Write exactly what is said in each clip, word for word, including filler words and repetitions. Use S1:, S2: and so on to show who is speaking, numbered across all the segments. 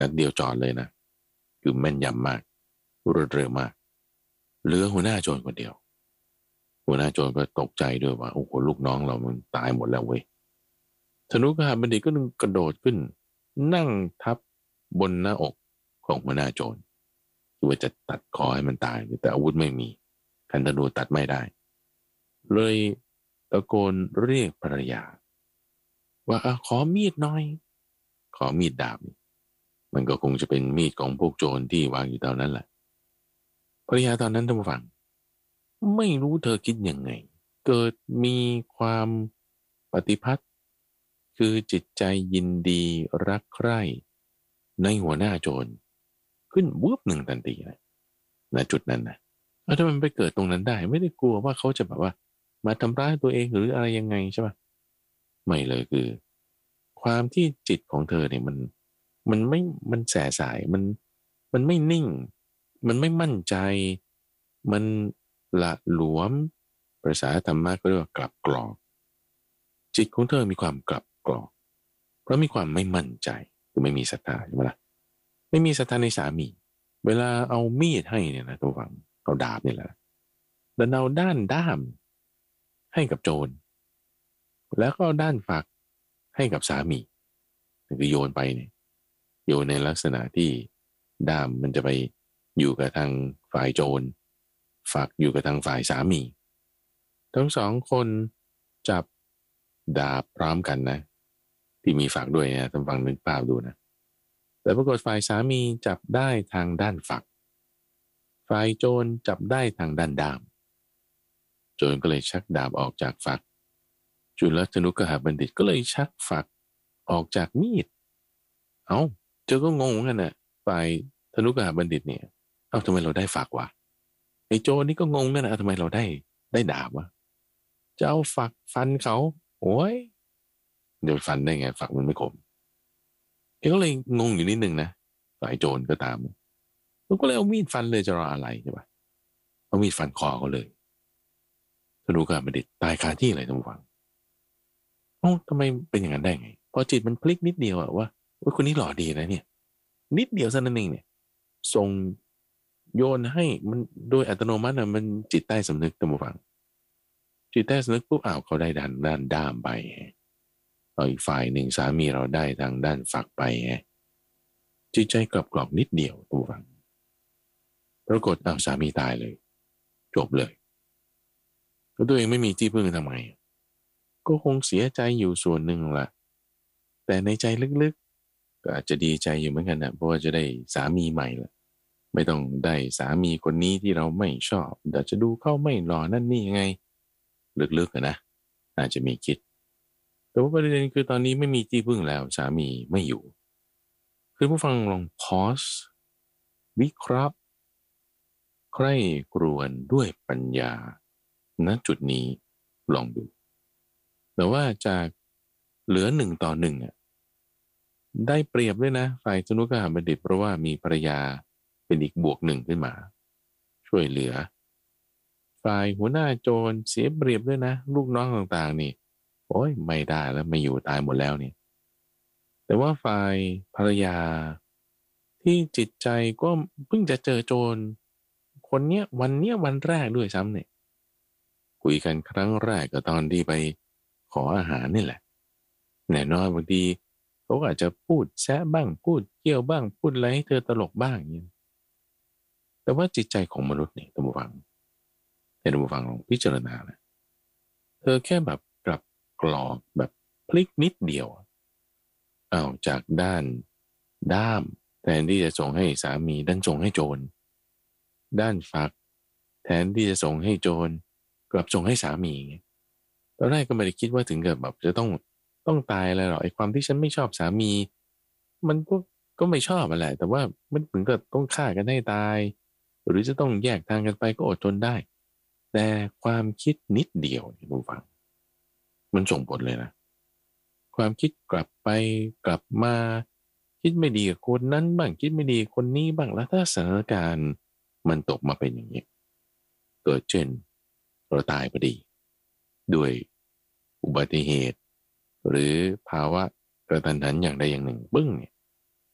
S1: นัดเดียวจอดเลยนะคือแม่นยำมากรวดเร็วมากเหลือหัวหน้าโจรคนเดียวหัวหน้าโจรก็ตกใจด้วยว่าโอ้โหลูกน้องเรามันตายหมดแล้วเว้ยธนุกหบัณฑิตก็กระโดดขึ้นนั่งทับบนหน้าอกของหัวหน้าโจรคือว่าจะตัดคอให้มันตายแต่อาวุธไม่มีคันธนูตัดไม่ได้เลยตะโกนเรียกภรรยาว่าอะขอมีดหน่อยขอมีดดาบมันก็คงจะเป็นมีดของพวกโจรที่วางอยู่ตอนนั้นแหละภรรยาตอนนั้นท่านผู้ฟังไม่รู้เธอคิดยังไงเกิดมีความปฏิพัทธ์คือจิตใจยินดีรักใคร่ในหัวหน้าโจรขึ้นวูบหนึ่งทันทีนะณจุดนั้นนะแล้วถ้ามันไปเกิดตรงนั้นได้ไม่ได้กลัวว่าเขาจะแบบว่ามาทำร้ายตัวเองหรืออะไรยังไงใช่ปะไม่เลยคือความที่จิตของเธอเนี่ยมันมันไม่มันแสสายมันมันไม่นิ่งมันไม่มั่นใจมันละหลวมภาษาธรรมะก็เรียกว่ากลับกรอกจิตของเธอมีความกลับกรอกเพราะมีความไม่มั่นใจคือไม่มีศรัทธาใช่ไหมล่ะไม่มีศรัทธาในสามีเวลาเอามีดให้เนี่ยนะตัวฝังเอาดาบนี่แหละแล้วเอาด้านด้ามให้กับโจรแล้วก็เอาด้านฝักให้กับสามีคือโยนไปเนี่ยโยนในลักษณะที่ด้ามมันจะไปอยู่กับทางฝ่ายโจรฝักอยู่กับทางฝ่ายสามีทั้งสองคนจับดาบพร้อมกันนะที่มีฝักด้วยนะท่านฟังนึกภาพดูนะแต่ปรากฏฝ่ายสามีจับได้ทางด้านฝักฝ่ายโจรจับได้ทางด้านด้ามโจรก็เลยชักดาบออกจากฝักจุลธนุกหบัณฑิตก็เลยชักฝักออกจากมีดเอา้าเจ้าก็งงกันน่ะฝ่ายธนุกหบัณฑิตเนี่ยเอ้าทำไมเราได้ฝักวะไอ้โจรนี่ก็งงกันนะทำไมเราได้ได้ดาบวะจะเอาฝักฟันเขาโอ้ยเดี๋ยวฟันได้ไงฝักมันไม่คมแกก็เลยงงอยู่นิดนึงนะฝ่ายโจรก็ตามมันก็เลยเอามีดฟันเลยจะรออะไรใช่ปะเอามีดฟันคอเขาเลยธนุกหบัณฑิตตายคาที่เลยท่านผู้ฟังโอ้ทำไมเป็นอย่างนั้นได้ไงพอจิตมันพลิกนิดเดียวอะว่าว่าคนนี้หล่อดีนะเนี่ยนิดเดียวเท่านั้นเองเนี่ยส่งโยนให้มันโดยอัตโนมัติอะมันจิตใต้สำนึกท่านผู้ฟังจิตใต้สำนึกปุ๊บอ้าวเขาได้ด้านด้านด้ามไปเอาอีกฝ่ายหนึ่งสามีเราได้ทางด้านฝักไปจิตใจกลับกรอกนิดเดียวท่านผู้ฟังปรากฏอ้าวสามีตายเลยจบเลยแล้วตัวเองไม่มีที่พึ่งทำไงก็คงเสียใจอยู่ส่วนหนึ่งละแต่ในใจลึกๆก็อาจจะดีใจอยู่เหมือนกันนะเพราะว่าจะได้สามีใหม่ละไม่ต้องได้สามีคนนี้ที่เราไม่ชอบเดี๋ยวจะดูเข้าไม่หล่อนั่นนี่ยังไงลึกๆนะอาจจะมีคิดแต่ว่าประเด็นคือตอนนี้ไม่มีที่พึ่งแล้วสามีไม่อยู่คือผู้ฟังลองพอสวิเคราะห์ใคร่ครวญด้วยปัญญาณจุดนี้ลองดูแต่ว่าจากเหลือหนึ่งต่อหนึ่งอ่ะได้เปรียบด้วยนะฝ่ายธนุกหบัณฑิตเพราะว่ามีภรรยาเป็นอีกบวกหนึ่งขึ้นมาช่วยเหลือฝ่ายหัวหน้าโจรเสียเปรียบด้วยนะลูกน้องต่างๆนี่โอ้ยไม่ได้แล้วไม่อยู่ตายหมดแล้วเนี่ยแต่ว่าฝ่ายภรรยาที่จิตใจก็เพิ่งจะเจอโจรคนเนี้ยวันเนี้ยวันแรกด้วยซ้ำเนี่ยคุยกันครั้งแรกก็ตอนที่ไปขออาหารนี่แหละแน่นอนบางทีเขาอาจจะพูดแซะบ้างพูดเกี่ยวบ้างพูดอะไรให้เธอตลกบ้างอย่างนี้แต่ว่าจิตใจของมนุษย์เนี่ยท่านผู้ฟังให้ท่านผู้ฟังลองพิจารณานะเธอแค่แบบกลับกรอกแบบพลิกนิดเดียวเอาจากด้านด้ามแทนที่จะส่งให้สามีดันส่งให้โจรด้านฝักแทนที่จะส่งให้โจรกลับส่งให้สามีตอนแรกก็ไม่ได้คิดว่าถึงกับแบบจะต้องต้องตายอะไรหรอกไอ้ความที่ฉันไม่ชอบสามีมันก็ก็ไม่ชอบอะไรแต่ว่ามันถึงกับต้องฆ่ากันให้ตายหรือจะต้องแยกทางกันไปก็อดทนได้แต่ความคิดนิดเดียวนี่คุณฟังมันส่งผลเลยนะความคิดกลับไปกลับมาคิดไม่ดีกับคนนั้นบ้างคิดไม่ดีคนนี้บ้างแล้วถ้าสถานการณ์มันตกมาเป็นอย่างนี้เกิดเช่นเราตายพอดีด้วยอุบัติเหตุหรือภาวะกระทันหันอย่างใดอย่างหนึ่งบึ้งเนี่ย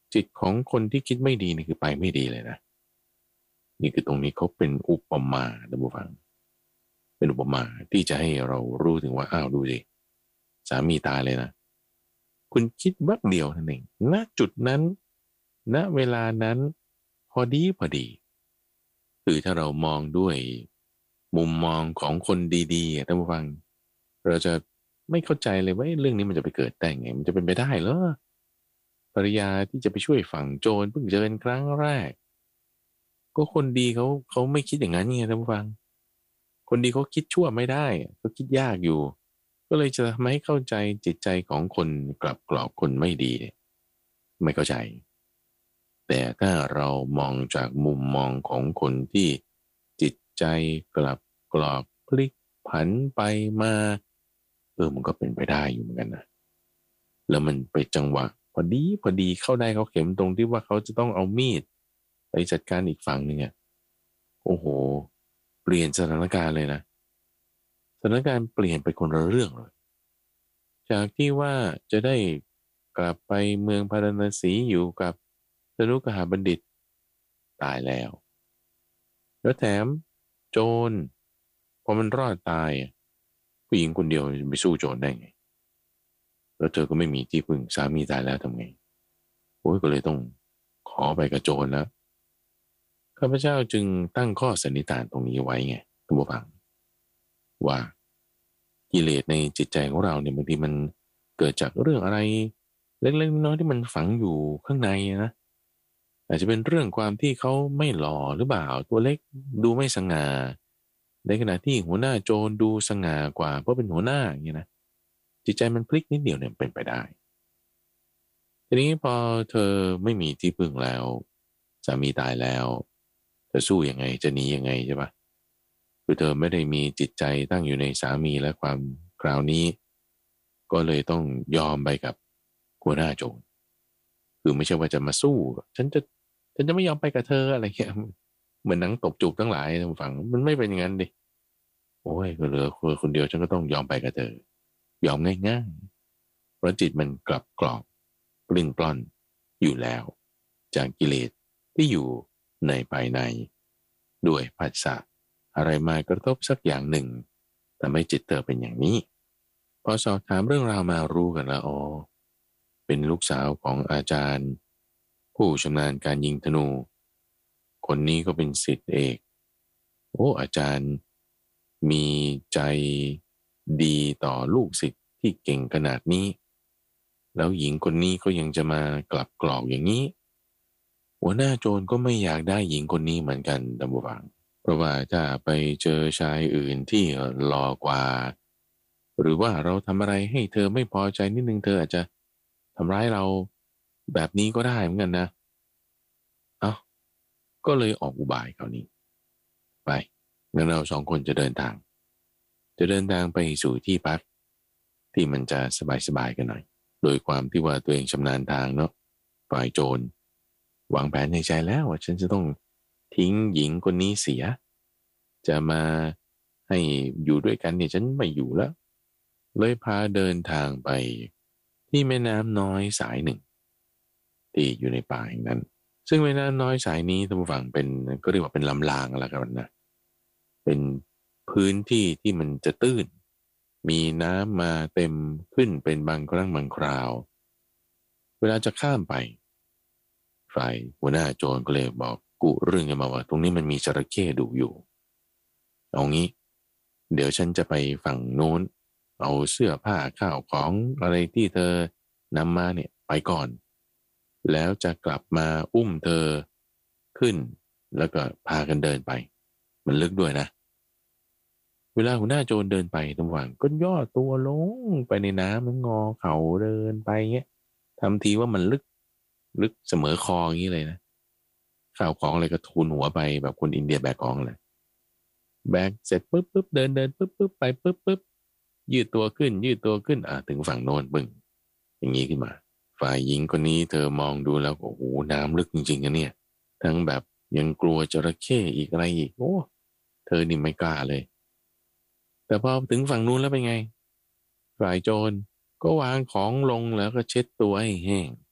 S1: จิตของคนที่คิดไม่ดีนี่คือไปไม่ดีเลยนะนี่คือตรงนี้เขาเป็นอุปมาท่านผู้ฟังเป็นอุปมาที่จะให้เรารู้ถึงว่าอ้าวดูสิสามีตายเลยนะคุณคิดแวบเดียวนั่นเองณจุดนั้นณเวลานั้นพอดีพอดีคือถ้าเรามองด้วยมุมมองของคนดีๆท่านผู้ฟังเราจะไม่เข้าใจเลยว่าเรื่องนี้มันจะไปเกิดได้ไงมันจะเป็นไปได้เหรอภรรยาที่จะไปช่วยฝั่งโจรเพิ่งเจอเป็นครั้งแรกก็คนดีเขาเขาไม่คิดอย่างนั้นไงท่านผู้ฟังคนดีเขาคิดชั่วไม่ได้เขาคิดยากอยู่ก็เลยจะทำให้เข้าใจจิตใจของคนกลับกรอกคนไม่ดีไม่เข้าใจแต่ถ้าเรามองจากมุมมองของคนที่จิตใจกลับกรอกพลิกผันไปมาเออมันก็เป็นไปได้อยู่เหมือนกันนะแล้วมันไปจังหวะพอดีพอดีเข้าได้เขาเข็มตรงที่ว่าเขาจะต้องเอามีดไปจัดการอีกฝั่งหนึ่งอ่ะโอ้โหเปลี่ยนสถานการณ์เลยนะสถานการณ์เปลี่ยนไปคนละเรื่องเลยจากที่ว่าจะได้กลับไปเมืองพาราณสีอยู่กับสนุกหาบัณฑิตตายแล้วแล้วแถมโจรพอมันรอดตายผู้หญิงคนเดียวจะไปสู้โจรได้ไงแล้วเธอก็ไม่มีที่พึ่งสามีตายแล้วทำไงโอ้ยก็เลยต้องขอไปกับโจรแล้วข้าพเจ้าจึงตั้งข้อสันนิษฐานตรงนี้ไว้ไงท่านผู้ฟังว่ากิเลสในจิตใจของเราเนี่ยบางทีมันเกิดจากเรื่องอะไรเล็กๆน้อยๆที่มันฝังอยู่ข้างในนะอาจจะเป็นเรื่องความที่เขาไม่หล่อหรือเปล่าตัวเล็กดูไม่สง่าในขณะที่หัวหน้าโจรดูสง่ากว่าเพราะเป็นหัวหน้าอย่างเงี้ยนะจิตใจมันพลิกนิดเดียวเนี่ยเป็นไปได้ทีนี้พอเธอไม่มีที่พึ่งแล้วสามีตายแล้วจะสู้ยังไงจะหนียังไงใช่ปะคือเธอไม่ได้มีจิตใจตั้งอยู่ในสามีและความคราวนี้ก็เลยต้องยอมไปกับหัวหน้าโจรคือไม่ใช่ว่าจะมาสู้ฉันจะฉันจะไม่ยอมไปกับเธออะไรเงี้ยเหมือนหนังตบจูบทั้งหลายทางฝั่งมันไม่เป็นอย่างนั้นดิโอ้ยก็เหลือคนคนเดียวฉันก็ต้องยอมไปกับเธอยอมง่ายๆเพราะจิตมันกลับกรอกปลิ้นปล้อนอยู่แล้วจากกิเลสที่อยู่ในภายในด้วยผัสสะอะไรมากระทบสักอย่างหนึ่งทำให้จิตเธอเป็นอย่างนี้พอสอบถามเรื่องราวมารู้กันแล้วอ๋อเป็นลูกสาวของอาจารย์ผู้ชำนาญการยิงธนูคนนี้ก็เป็นศิษย์เอกโอ้อาจารย์มีใจดีต่อลูกศิษย์ที่เก่งขนาดนี้แล้วหญิงคนนี้ก็ยังจะมากลับกรอกอย่างนี้หัวหน้าโจรก็ไม่อยากได้หญิงคนนี้เหมือนกันดับวังเพราะว่าถ้าไปเจอชายอื่นที่หล่อกว่าหรือว่าเราทำอะไรให้เธอไม่พอใจนิดนึงเธออาจจะทำร้ายเราแบบนี้ก็ได้เหมือนกันนะเอ้าก็เลยออกอุบายคราวนี้ไปงั้นเราสองคนจะเดินทางจะเดินทางไปสู่ที่พักที่มันจะสบายๆกันหน่อยโดยความที่ว่าตัวเองชำนาญทางเนาะฝ่ายโจรวางแผนในใจแล้วว่าฉันจะต้องทิ้งหญิงคนนี้เสียจะมาให้อยู่ด้วยกันเนี่ยฉันไม่อยู่แล้วเลยพาเดินทางไปที่แม่น้ำน้อยสายหนึ่งที่อยู่ในป่าแห่งนั้นซึ่งแม่น้ำน้อยสายนี้ท่านผู้ฟังเป็นก็เรียกว่าเป็นลำรางอะไรกันนะเป็นพื้นที่ที่มันจะตื้นมีน้ำมาเต็มขึ้นเป็นบางครั้งบางคราวเวลาจะข้ามไปฝ่ายหัวหน้าโจรก็เลยบอกกุเรื่องกันมาว่าตรงนี้มันมีจระเข้ดุอยู่เอางี้เดี๋ยวฉันจะไปฝั่งโน้นเอาเสื้อผ้าข้าวของอะไรที่เธอนำมาเนี่ยไปก่อนแล้วจะกลับมาอุ้มเธอขึ้นแล้วก็พากันเดินไปมันลึกด้วยนะเวลาหัวหน้าโจรเดินไปตรงหว่างก็ย่อตัวลงไปในน้ำมันงอเข่าเดินไปเงี้ยทำทีว่ามันลึกลึกเสมอคออย่างนี้เลยนะข้าวของอะไรก็ทูลหัวไปแบบคนอินเดียแบกของเลยแบกเสร็จปุ๊บปุ๊บเดินเดินปุ๊บปุ๊บไปปุ๊บปุ๊บยืดตัวขึ้นยืดตัวขึ้นอ่ะถึงฝั่งโน้นปึ้งอย่างนี้ขึ้นมาฝ่ายหญิงคนนี้เธอมองดูแล้วโอ้โหน้ำลึกจริงๆนะเนี่ยทั้งแบบยังกลัวจระเข้อีกอะไรอีกโอ้เธอนี่ไม่กล้าเลยแต่พอถึงฝั่งนู้นแล้วเป็นไงฝ่ายโจรก็วางของลงแล้วก็เช็ดตัวให้แห้ง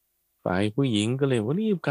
S1: ฝ่ายผู้หญิงก็เลยว่ารีบ